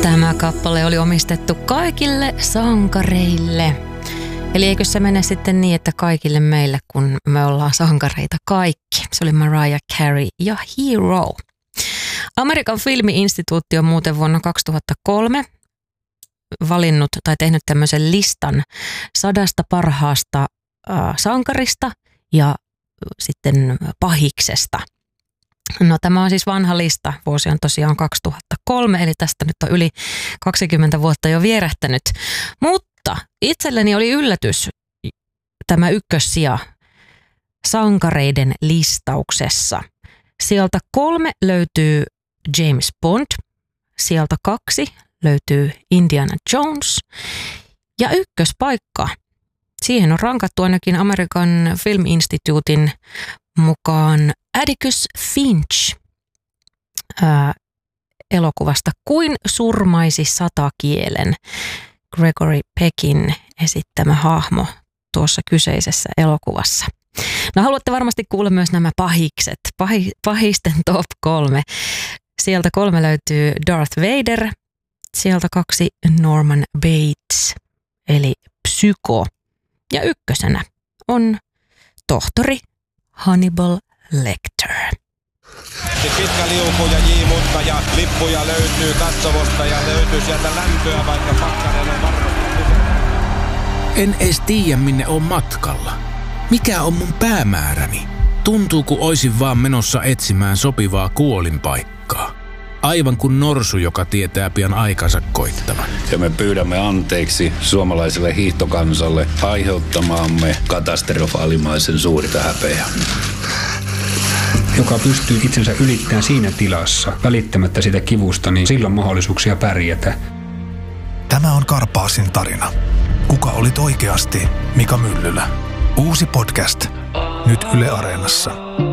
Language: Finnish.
Tämä kappale oli omistettu kaikille sankareille. Eli eikö se mene sitten niin, että kaikille meille, kun me ollaan sankareita kaikki. Se oli Mariah Carey ja Hero. Amerikan filmi-instituutti on muuten vuonna 2003 valinnut tai tehnyt tämmöisen listan 100 parhaasta sankarista ja sitten pahiksesta. No tämä on siis vanha lista, vuosi on tosiaan 2003, eli tästä nyt on yli 20 vuotta jo vierähtänyt. Mutta itselleni oli yllätys tämä ykkössija sankareiden listauksessa. Sieltä 3 löytyy James Bond, sieltä 2 löytyy Indiana Jones ja ykköspaikka. Siihen on rankattu ainakin Amerikan Film Instituutin mukaan Atticus Finch elokuvasta Kuin surmaisi 100 kielen. Gregory Peckin esittämä hahmo tuossa kyseisessä elokuvassa. No haluatte varmasti kuulla myös nämä pahikset, pahisten top 3. Sieltä 3 löytyy Darth Vader, sieltä 2 Norman Bates, eli Psyko. Ja ykkösenä on tohtori Hannibal Lecter. Pitkä liuku ja J-mutta ja lippuja löytyy katsomosta ja löytyy sieltä lämpöä, vaikka pakkanen on varmasti. En edes tiedä, minne on matkalla. Mikä on mun päämääräni? Tuntuu, kun oisin vaan menossa etsimään sopivaa kuolinpaikkaa. Aivan kuin norsu, joka tietää pian aikansa koittavan. Ja me pyydämme anteeksi suomalaiselle hiihtokansalle aiheuttamaamme katastrofaalimaisen suurta häpeää. Joka pystyy itsensä ylittämään siinä tilassa, välittämättä sitä kivusta, niin silloin mahdollisuuksia pärjätä. Tämä on Karpaasin tarina. Kuka olit oikeasti Mika Myllylä? Uusi podcast. Nyt Yle Areenassa.